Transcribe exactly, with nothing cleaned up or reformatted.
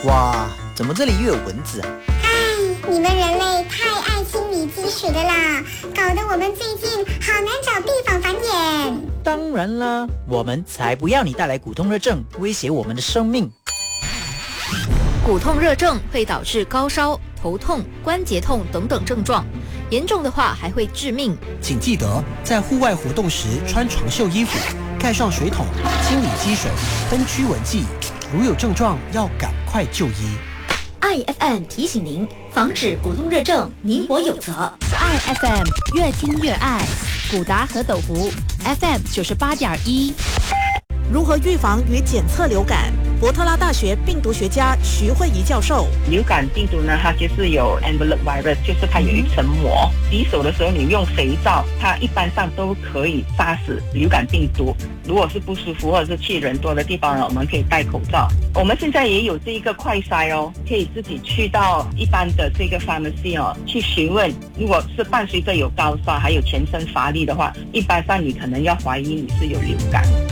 哇，怎么这里又有蚊子啊？ 唉，你们人类太爱清理积水的啦，搞得我们最近好难找地方繁衍。 当然啦，我们才不要你带来骨痛热症，威胁我们的生命。 骨痛热症会导致高烧、头痛、关节痛等等症状，严重的话还会致命。 请记得在户外活动时穿长袖衣服，盖上水桶，清理积水，分驱蚊剂。如有症状，要赶快就医。 I F M 提醒您，防止骨痛热症，你我有责。 I F M 越听越爱，古达和斗福 F M 九十八点一。 如何预防与检测流感？伯特拉大学病毒学家徐慧仪教授， 流感病毒呢，它就是有 envelope virus， 就是它有一层膜。洗手的时候你用肥皂，它一般上都可以杀死流感病毒。如果是不舒服或者是去人多的地方呢，我们可以戴口罩。我们现在也有这一个快筛哦，可以自己去到一般的这个 pharmacy 哦，去询问。如果是伴随着有高烧还有全身乏力的话，一般上你可能要怀疑你是有流感。